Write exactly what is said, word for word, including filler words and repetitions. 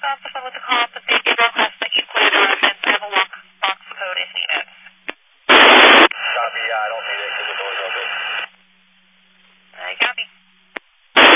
office with the call, but thank you, Bill